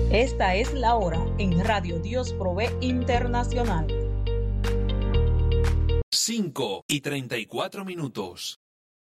Esta es la hora en Radio Dios Provee Internacional. 5:34.